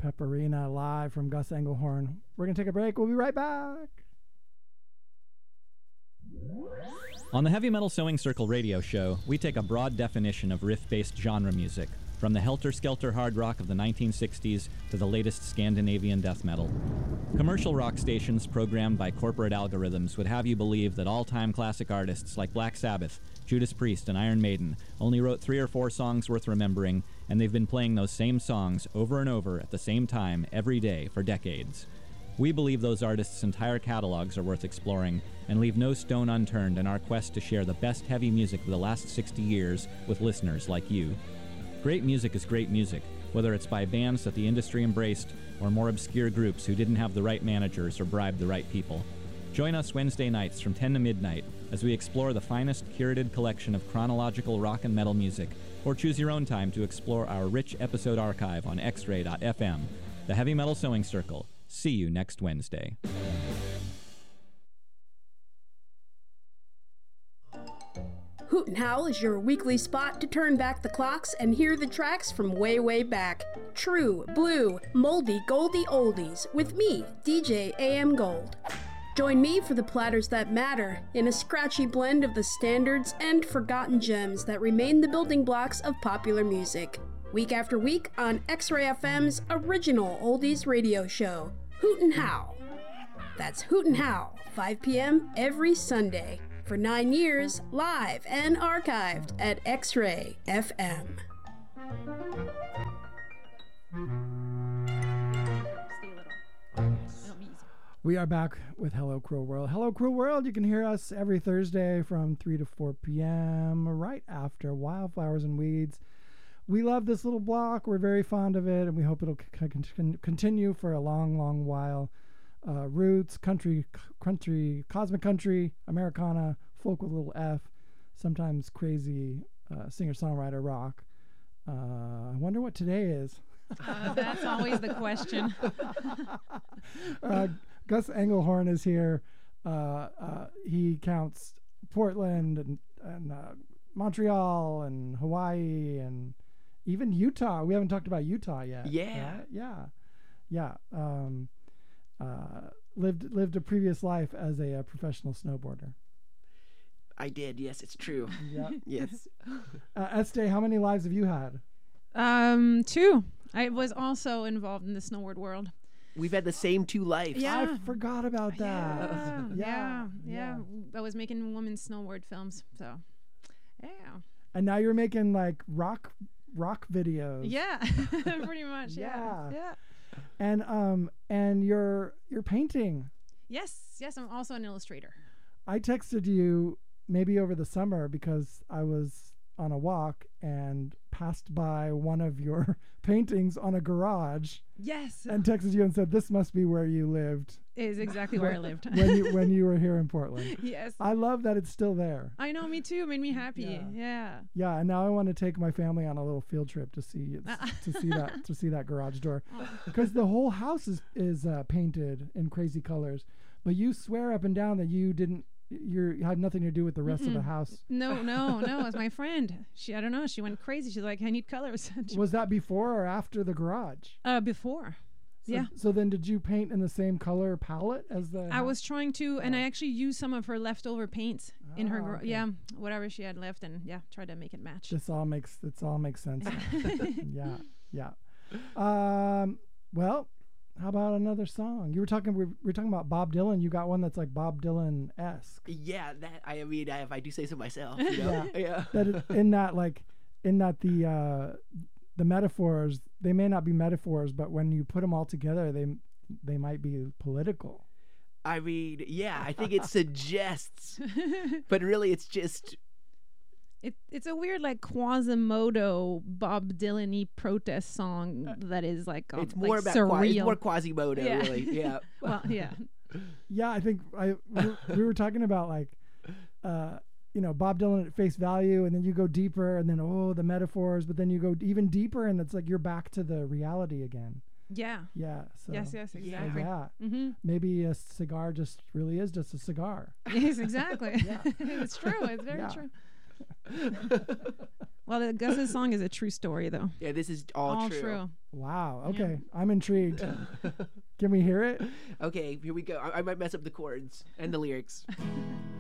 Pepperina live from Gus Engelhorn. We're going to take a break. We'll be right back. On the Heavy Metal Sewing Circle radio show, we take a broad definition of riff-based genre music, from the helter-skelter hard rock of the 1960s to the latest Scandinavian death metal. Commercial rock stations programmed by corporate algorithms would have you believe that all-time classic artists like Black Sabbath, Judas Priest, and Iron Maiden only wrote 3 or 4 songs worth remembering, and they've been playing those same songs over and over at the same time every day for decades. We believe those artists' entire catalogs are worth exploring and leave no stone unturned in our quest to share the best heavy music of the last 60 years with listeners like you. Great music is great music, whether it's by bands that the industry embraced or more obscure groups who didn't have the right managers or bribed the right people. Join us Wednesday nights from 10 to midnight as we explore the finest curated collection of chronological rock and metal music, or choose your own time to explore our rich episode archive on xray.fm. The Heavy Metal Sewing Circle. See you next Wednesday. Hoot and Howl is your weekly spot to turn back the clocks and hear the tracks from way, way back. True, blue, moldy, goldy oldies with me, DJ AM Gold. Join me for the platters that matter in a scratchy blend of the standards and forgotten gems that remain the building blocks of popular music. Week after week on X-Ray FM's original oldies radio show, Hoot and Howl. That's Hoot and Howl, 5 p.m. every Sunday. For 9 years, live and archived at X-Ray FM. We are back with Hello Cruel World. Hello Cruel World, you can hear us every Thursday from 3 to 4 p.m. right after Wildflowers and Weeds. We love this little block. We're very fond of it, and we hope it'll continue for a long, long while. Roots, country, cosmic country, Americana, folk with a little F, sometimes crazy singer-songwriter rock. I wonder what today is. That's always the question. Gus Engelhorn is here. He counts Portland and Montreal and Hawaii and even Utah. We haven't talked about Utah yet. Yeah. Right? Yeah. Lived a previous life as a professional snowboarder. I did. Yes, it's true. Yeah. Yes. Este, how many lives have you had? 2. I was also involved in the snowboard world. We've had the same 2 lives. Yeah. I forgot about that. Yeah. I was making women's snowboard films, so yeah. And now you're making like rock videos. Yeah, pretty much. Yeah. And you're painting. Yes. I'm also an illustrator. I texted you maybe over the summer because I was on a walk and passed by one of your paintings on a garage. Yes. And texted you and said, "This must be where you lived." Is exactly where I lived when you were here in Portland. Yes. I love that it's still there. I know, me too. It made me happy. Yeah. Yeah, and now I want to take my family on a little field trip to see that garage door, because the whole house is painted in crazy colors. But you swear up and down that you had nothing to do with the rest of the house. No. It was my friend. I don't know. She went crazy. She's like, I need colors. Was that before or after the garage? Before. So then did you paint in the same color palette as the I was trying to, and I actually used some of her leftover paints in her whatever she had left, and tried to make it match. This all makes sense. Yeah. Well, how about another song? We were talking about Bob Dylan. You got one that's like Bob Dylan-esque. Yeah, that I mean, if I do say so myself, you know. Yeah. That the metaphors, they may not be metaphors, but when you put them all together, they might be political. I mean, yeah, I think it suggests, but really it's just... It's a weird, like, Quasimodo, Bob Dylan-y protest song that is, like, it's more like about surreal. It's more Quasimodo, really. Yeah. Well, yeah. Yeah, I think we were talking about, like, Bob Dylan at face value, and then you go deeper, and then, the metaphors, but then you go even deeper, and it's like you're back to the reality again. Yeah. Yeah. So, yes, exactly. Yeah. Mm-hmm. Maybe a cigar really is just a cigar. Yes, exactly. It's true. It's very true. Well, Gus's song is a true story, though. Yeah, this is all true. Wow. Okay. I'm intrigued. Can we hear it? Okay, here we go. I might mess up the chords and the lyrics.